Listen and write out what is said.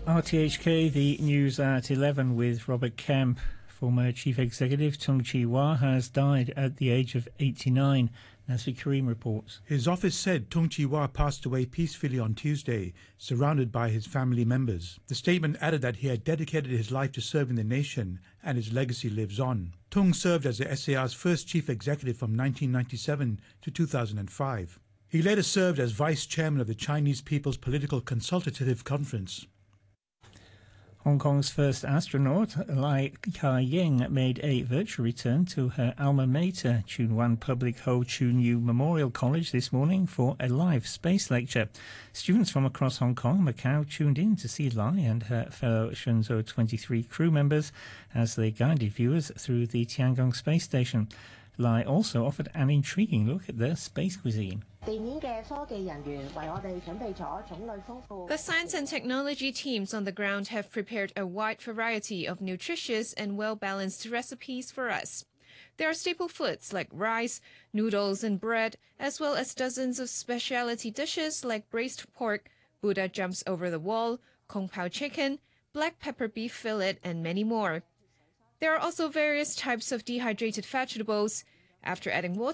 RTHK, the news at 11 with Robert Kemp. Former Chief Executive Tung Chee-hwa has died at the age of 89. Nasir Karim reports. His office said Tung Chee-hwa passed away peacefully on Tuesday, surrounded by his family members. The statement added that he had dedicated his life to serving the nation and his legacy lives on. Tung served as the SAR's first chief executive from 1997 to 2005. He later served as vice chairman of the Chinese People's Political Consultative Conference. Hong Kong's first astronaut, Lai Ka-ying, made a virtual return to her alma mater, Tsuen Wan Public Ho Choon Yu Memorial College, this morning for a live space lecture. Students from across Hong Kong and Macau tuned in to see Lai and her fellow Shenzhou 23 crew members as they guided viewers through the Tiangong space station. Lai also offered an intriguing look at their space cuisine. The science and technology teams on the ground have prepared a wide variety of nutritious and well-balanced recipes for us. There are staple foods like rice, noodles and bread, as well as dozens of specialty dishes like braised pork, Buddha jumps over the wall, Kung Pao chicken, black pepper beef fillet, and many more. There are also various types of dehydrated vegetables. After adding water